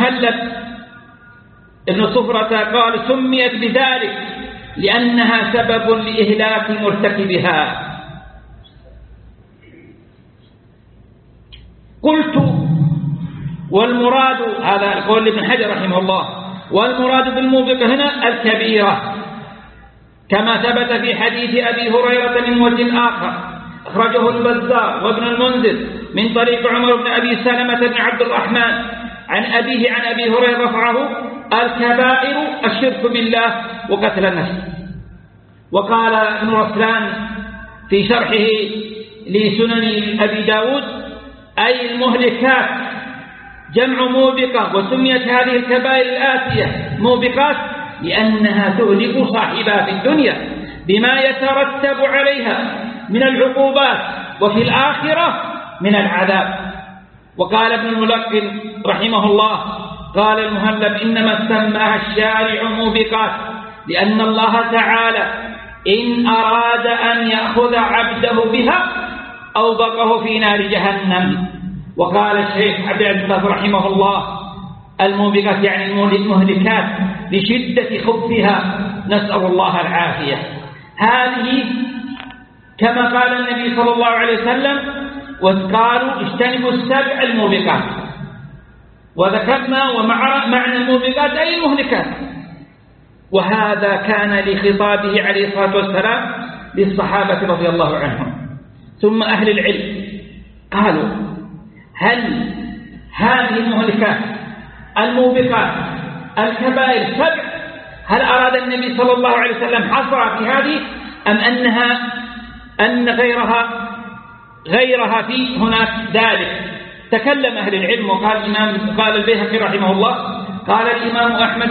المهلب ابن صفرة قال سميت بذلك لأنها سبب لإهلاك مرتكبها. قلت والمراد، هذا قول ابن حجر رحمه الله، والمراد بالموبقة هنا الكبيرة، كما ثبت في حديث أبي هريرة من وجه آخر أخرجه البزار وابن المنذر من طريق عمر بن أبي سلمة بن عبد الرحمن عن أبيه عن أبي هريرة رفعه: الكبائر الشرك بالله وقتل النفس. وقال ابن رسلان في شرحه لسنن أبي داود: أي المهلكات جمع موبقة، وسميت هذه الكبائر الآتية موبقات لأنها تهلك صاحبها في الدنيا بما يترتب عليها من العقوبات وفي الآخرة من العذاب. وقال ابن الملقن رحمه الله: قال المهلب إنما سماها الشارع موبقات لأن الله تعالى إن أراد أن يأخذ عبده بها أوبقه في نار جهنم. وقال الشيخ عبد العزيز رحمه الله: الموبقات يعني المهلكات لشدة خبثها، نسأل الله العافية. هذه كما قال النبي صلى الله عليه وسلم: وقالوا اجتنبوا السبع الموبقات. وذكرنا ومعنى الموبقات أي المهلكات. وهذا كان لخطابه عليه الصلاة والسلام للصحابة رضي الله عنهم. ثم أهل العلم قالوا: هل هذه المهلكات الموبقات الكبائر سبع، هل أراد النبي صلى الله عليه وسلم حصر في هذه، أم أن غيرها في هناك ذلك؟ تكلم أهل العلم. وقال قال البيهقي رحمه الله: قال الإمام أحمد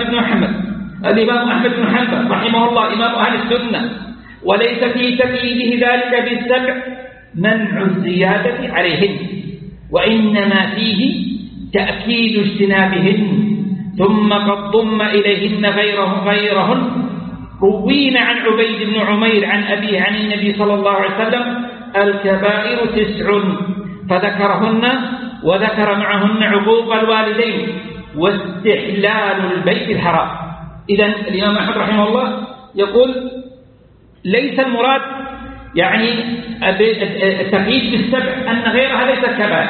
بن حنبل رحمه الله إمام أهل السنة: وليس في تكليفه ذلك بالسبع منع الزيادة عليهن، وإنما فيه تأكيد اجتنابهن، ثم قد ضم إليهن غيرهن. روينا عن عبيد بن عمير عن أبيه عن النبي صلى الله عليه وسلم: الكبائر 9 فذكرهن، وذكر معهن عقوق الوالدين واستحلال البيت الحرام. إذن الإمام أحمد رحمه الله يقول: ليس المراد يعني التقييد بالسبع أن غيرها ليست كبائر،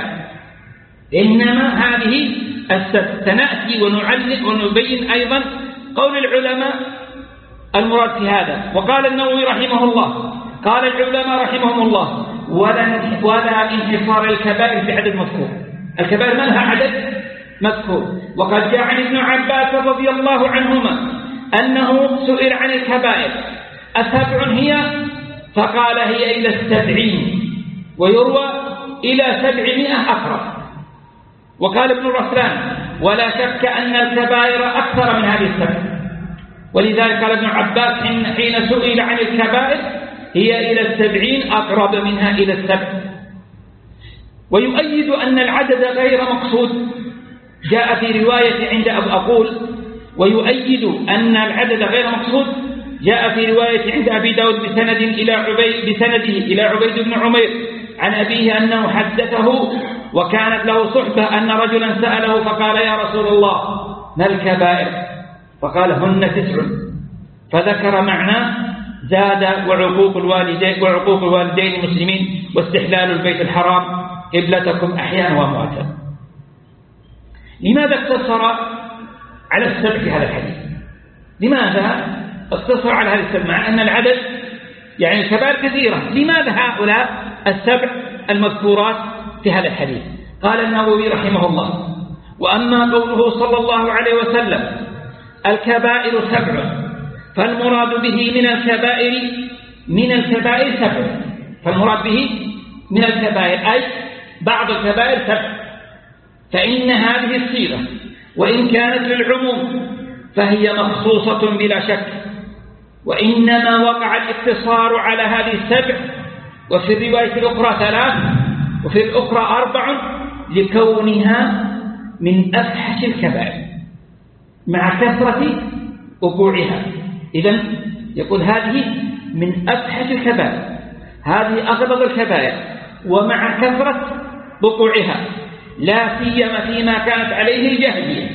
إنما هذه سنأتي ونعلق ونبين أيضا قول العلماء المراد في هذا. وقال النووي رحمه الله: قال العلماء رحمهم الله: ولا انحصار الكبائر في عدد مذكور، الكبائر ما لها عدد مذكور. وقد جاء عن ابن عباس رضي الله عنهما أنه سئل عن الكبائر: 7 هي؟ فقال: هي إلى 70، ويروى إلى 700 أقرب. وقال ابن رسلان: ولا شك أن الكبائر أكثر من هذه 7. ولذلك قال ابن عباس حين سئل عن الكبائر: هي إلى 70 أقرب منها إلى 7. ويؤيد أن العدد غير مقصود جاء في رواية عند ويؤيد أن العدد غير مقصود جاء في رواية عند أبي داود بسنده إلى عبيد بن عمير عن أبيه أنه حدثه وكانت له صحبة أن رجلا سأله فقال: يا رسول الله ما الكبائر؟ فقال: هن 9. فذكر معنى زاد: وعقوق الوالدين المسلمين واستحلال البيت الحرام قبلتكم أحيانا وأمواتا. لماذا اقتصر على 7 في هذا الحديث؟ لماذا اقتصر على هذا 7 مع أن العدد يعني الكبائر كثيرة؟ لماذا هؤلاء 7 المذكورات في هذا الحديث؟ قال النووي رحمه الله: وأما قوله صلى الله عليه وسلم: الكبائر 7، فالمراد به من الكبائر 7. فالمراد به من الكبائر أي بعض الكبائر 7. فإن هذه الصيغة وإن كانت للعموم فهي مخصوصة بلا شك، وإنما وقع الاقتصار على هذه 7، وفي الرواية الأخرى 3 وفي الأخرى 4 لكونها من أفحش الكبائر مع كثرة وقوعها. إذن يقول هذه من أفحش الكبائر، هذه أغلظ الكبائر ومع كثرة وقوعها، لا سيما فيما كانت عليه الجاهلية.